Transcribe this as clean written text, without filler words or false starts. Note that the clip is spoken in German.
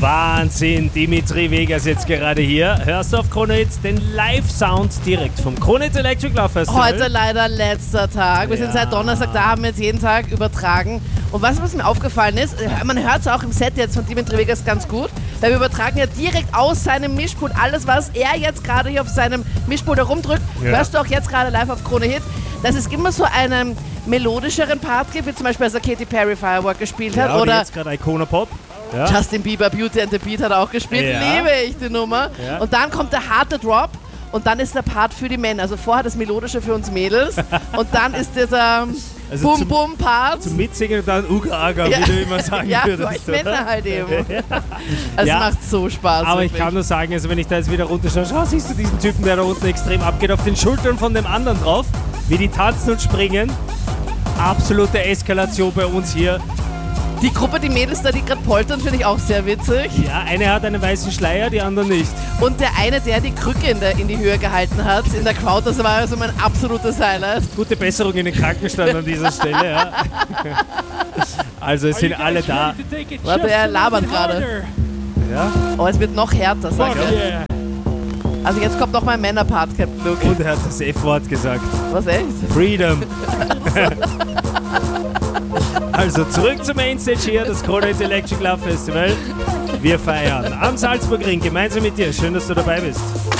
Wahnsinn, Dimitri Vegas jetzt gerade hier. Hörst du auf Krone Hit den Live-Sound direkt vom Krone Hit Electric Love Festival? Heute leider letzter Tag. Wir sind seit Donnerstag da, haben jetzt jeden Tag übertragen. Und was mir aufgefallen ist, man hört es auch im Set jetzt von Dimitri Vegas ganz gut, weil wir übertragen ja direkt aus seinem Mischpult alles, was er jetzt gerade hier auf seinem Mischpult herumdrückt. Hörst du auch jetzt gerade live auf Krone Hit, dass es immer so einen melodischeren Part gibt, wie zum Beispiel als er Katy Perry Firework gespielt hat. Oder jetzt gerade Icona Pop. Ja. Justin Bieber, Beauty and the Beat hat er auch gespielt. Liebe ich die Nummer. Ja. Und dann kommt der harte Drop und dann ist der Part für die Männer. Also vorher das Melodische für uns Mädels und dann ist dieser Bum-Bum-Part. Zum Mitsingen und dann Uga-Aga, wie du immer sagen würdest. Ja, für euch Männer halt eben. Also es macht so Spaß. Aber wirklich. Ich kann nur sagen, also wenn ich da jetzt wieder runterschaue, schau, siehst du diesen Typen, der da unten extrem abgeht, auf den Schultern von dem anderen drauf, wie die tanzen und springen. Absolute Eskalation bei uns hier. Die Gruppe, die Mädels da, die gerade poltern, finde ich auch sehr witzig. Ja, eine hat einen weißen Schleier, die anderen nicht. Und der eine, der die Krücke in die Höhe gehalten hat, in der Crowd, das war also mein absolutes Highlight. Gute Besserung in den Krankenstand an dieser Stelle, ja. Also es sind alle da. Warte, er labert gerade. Ja. Oh, es wird noch härter, sag ich. Yeah. Also jetzt kommt noch mein Männerpart, Captain Luke. Und er hat das F-Wort gesagt. Was, echt? Freedom. Also zurück zum Mainstage hier, das Krone Hit Electric Love Festival. Wir feiern am Salzburgring gemeinsam mit dir. Schön, dass du dabei bist.